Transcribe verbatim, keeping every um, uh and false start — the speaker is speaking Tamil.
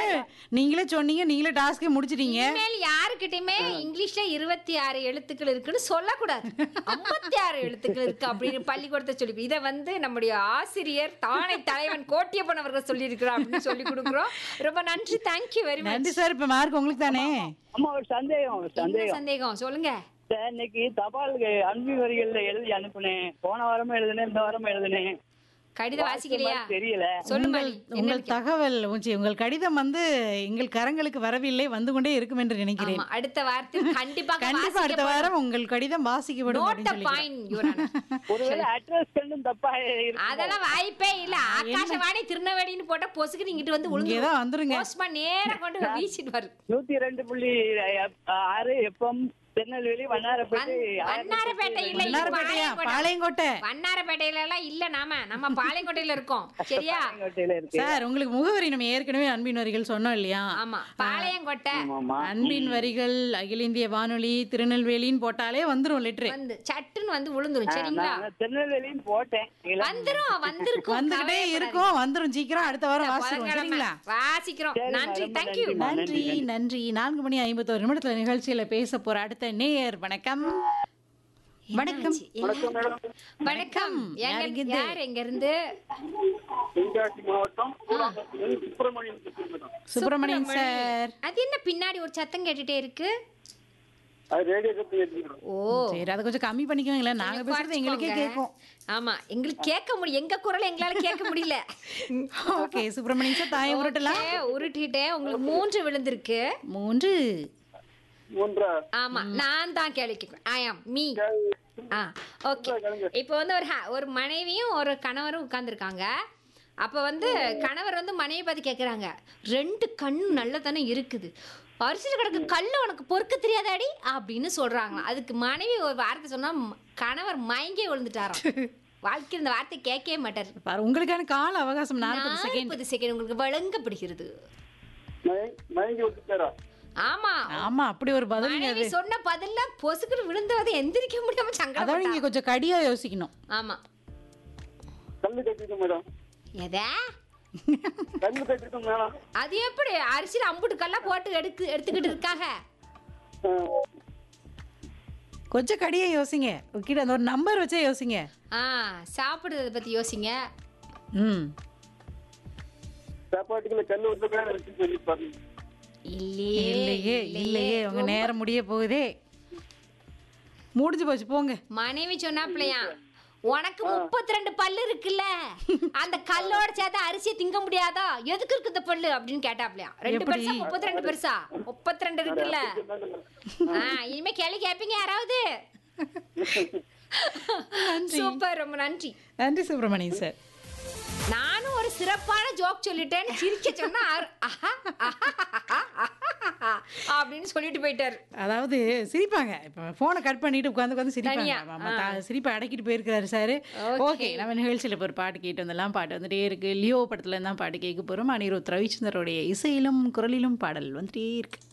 நீங்களே சொன்னீங்க, நீங்களே டாஸ்க்கே முடிச்சிட்டீங்க. இனிமேல் யாருக்கிட்டயுமே இங்கிலீஷ்ல இருபத்தி ஆறு எழுத்துக்கள் இருக்குன்னு சொல்லக்கூடாது. ஐம்பத்தி ஆறு எழுத்துக்கள் இருக்கு அப்படின்னு பள்ளிக்கூடத்தை சொல்லி இதை வந்து நம்முடைய ஆசிரியர் தானை தலைவன் கோட்டியப்பன் அவர்கள் சொல்லியிருக்கிறார் அப்படின்னு சொல்லி கொடுக்குறோம். ரொம்ப நன்றி, தேங்க்யூ வெரி மச். நன்றி சார். இப்ப மார்க் உங்களுக்கு தானே? ஆமா, ஒரு சந்தேகம் ஒரு என்ன சந்தேகம் சந்தேகம் சொல்லுங்க. சார், இன்னைக்கு தபால் அன்பு வரிகள்ல எழுதி அனுப்புனேன். போன வாரமும் எழுதுனேன், இந்த வாரமும் எழுதுனேன். கடிதம் வாசிக்கலையா? தெரியல. சொல்லுங்க. உங்கள் உங்கள் தகவல் உச்சி, உங்கள் கடிதம் வந்து எங்கள் கரங்களுக்கு வரவில்லை, வந்து கொண்டே இருக்கும் என்று நினைக்கிறேன். அடுத்த வாரத்தில் கண்டிப்பாக கண்டிப்பா அடுத்த வாரம் உங்கள் கடிதம் வாசிக்கப்படும் நோட் அப்படின்னு த சொல்லி. Point your honour. ஒருவேளை அட்ரஸ் கண்டும் தப்பா இருக்கு. அதெல்லாம் வாய்ப்பே இல்ல. ஆகாஷவாணி திருநெல்வேலின்னு போட்டா பொசுக்கு இங்கிட்டு வந்து இங்கே உழுந்து தான் வந்துருங்க. போஸ்ட்மேன் நேரா கொண்டு வீசிட்டு வரு. நூத்தி ரெண்டு புள்ளி ஆறு எஃப்எம் திருநெல்வேலி வண்ணாரப்பேட்டை. வண்ணாரப்பேட்டை இல்ல, இது வண்ணாரப்பேட்டையா? பாளையங்கோட்டை. பாளையங்கோட்டை. வண்ணாரப்பேட்டையில எல்லாம் இல்ல, நாம நம்ம பாளையங்கோட்டையில இருக்கோம். சரியா? பாளையங்கோட்டையில இருக்கு. சார், உங்களுக்கு முகவரி நம்ம ஏற்கனவே அன்பின் வரிகள் சொன்னோம் இல்லையா? ஆமா, பாளையங்கோட்டை. ஆமாமா. அன்பின் வரிகள் அகில இந்திய வானொலி திருநெல்வேலின்னு போட்டாலே வந்துரும் லெட்டர். வந்து சட்டுன்னு வந்து விழுந்துரும். சரிங்களா? நான் திருநெல்வேலியும் போட்டேன். வந்துரும், வந்திருக்கும். வந்துகிட்டே இருக்கும், வந்துரும். சீக்கிரம் அடுத்த வாரம் வாசிக்கிறோம். சரிங்களா? வாசிக்கிறோம். சரி, நன்றி, ரொம்ப தேங்க்யூ. நன்றி நன்றி. நான்கு மணி ஐம்பத்தோரு நிமிடத்துல நிகழ்ச்சியில பேச போற அடுத்த நேயர். வணக்கம். வணக்கம். வணக்கம். யார் எங்க- இருந்து? யார் எங்க இருந்து? தென்காசி மாவட்டம் சுப்பிரமணியம். சுப்பிரமணியன் சார். அது என்ன பின்னாடி ஒரு சத்தம் கேட்டுட்டே இருக்கு? அது ரேடியோ கட்டி வச்சிருக்கோம். ஓ, சரி, அதை கொஞ்சம் கம்மி பண்ணிக்கோங்களேன். நாங்க கொஞ்சம் பேசுறது எங்களுக்கே குறைச்சுக்கோங்க. கேட்கும். ஆமா, எங்களுக்கு கேட்க முடியும். எங்க குரல் எங்களால கேட்க முடியல. ஓகே சுப்பிரமணியன் சார், தாயம் உருட்டலாம். Okay, உருட்டிட்டேன். உங்களுக்கு மூன்று விழுந்திருக்கு. மூன்று. மூன்றா? ஆமா, நான் தான் கேள்வி. ஐ ஆம் மீ. ஆ, ஓகே. இப்போ வந்து ஒரு ஹ- ஒரு மனைவியும் ஒரு கணவரும் உட்கார்ந்துருக்காங்க. அப்போ வந்து கணவர் வந்து மனைவி பார்த்து கேட்குறாங்க, ரெண்டு கண்ணு நல்ல தானே இருக்குது, அரிசியில் கிடக்கு கல் உனக்கு பொறுக்க தெரியாதாடி அப்படின்னு சொல்றாங்க. அதுக்கு மனைவி ஒரு வார்த்தை சொன்னா ம- கணவர் மயங்கே விழுந்துட்டாராம். வாழ்க்கையில் இந்த வார்த்தை கேட்கவே மாட்டார். பாரு, உங்களுக்கான கால அவகாசம் நாற்பது செகண்ட். நாற்பது செகண்ட் உங்களுக்கு வழங்கப்படுகிறது. மயங்கி விட்டுட்டாரா? ஆமா, ஆமா, அப்படி ஒரு பதில். மனைவி சொன்ன பதில்ல பொசுக்குன்னு விழுந்தவதை எந்திரிக்க முடியாம அதாவது சங்கடம். நீங்க கொஞ்சம் கடியா யோசிக்கணும். ஆமா. கல்லு கட்டிட்டு மேடம். எதா? கல்லு கட்டிட்டு மேடம். அது எப்படி அரிசியில் அம்புட்டு கல்லா போட்டு எடுத்து எடுத்துக்கிட்டு இருக்காங்க? கொஞ்சம் கடியா யோசிங்க. கிட்ட அந்த ஒரு நம்பர் வச்சே யோசிங்க. ஆ, சாப்பிடுறத பத்தி யோசிங்க. ம். சாப்பாட்டுக்குள்ள கல்லு விட்டு சொல்லி பாருங்க. இல்லையே இல்லையே இல்லையே உங்க நேரம் முடிய போகுதே. முடிஞ்சு போச்சு, போங்க. மனைவி சொன்னாப்லையா, உனக்கு முப்பத்தி ரெண்டு பல்லு இருக்குல்ல, அந்த கல்லோட சேர்த்து அரிசியை திங்க முடியாதா, எதுக்கு இருக்கு இந்த பல்லு அப்படின்னு கேட்டாப்லையா. ரெண்டு எப்படி? பெருசா முப்பத்தி ரெண்டு பெருசா? முப்பத்தி ரெண்டு இருக்குல்ல. ஆ, இனிமே கேள்வி கேட்பீங்க யாராவது? சூப்பர், ரொம்ப நன்றி. நன்றி சுப்பிரமணியன் சார். நானும் ஒரு சிறப்பான ஜோக் சொல்லிட்டேன்னு சிரிக்க சொன்னா ஆறு- ஆஹா, ஆஹா, ஆஹா, ஆஹா, அப்படின்னு சொல்லிட்டு போயிட்டாரு. அதாவது சிரிப்பாங்க. இப்போ போனை கட் பண்ணிட்டு உட்காந்து உட்காந்து சிரிப்பாங்க. தனியா, ஆமா, தா- சிரிப்பை அடக்கிட்டு போயிருக்காரு சார். Okay. ஓகே, நம்ம நிகழ்ச்சியில் இப்போ ஒரு பாட்டு கேட்டு வந்தெல்லாம் பாட்டு வந்துட்டே இருக்கு. லியோ படத்துல தான் பாட்டு கேட்க போறோம். அனிருத் ரவிச்சந்திரோடைய இசையிலும் குரலிலும் பாடல் வந்துட்டே இருக்கு.